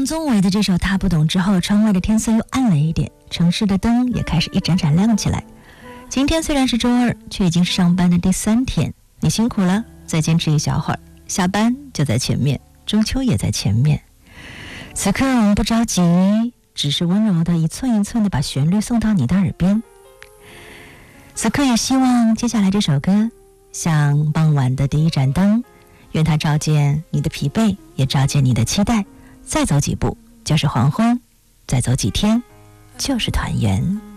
宗纬的这首《他不懂》之后，窗外的天色又暗了一点，城市的灯也开始一盏盏亮起来。今天虽然是周二，却已经是上班的第3天，你辛苦了，再坚持一小会儿，下班就在前面，中秋也在前面。此刻我们不着急，只是温柔的一寸一寸的把旋律送到你的耳边。此刻也希望接下来这首歌像傍晚的第一盏灯，愿它照见你的疲惫，也照见你的期待。再走几步就是黄昏，再走几天就是团圆。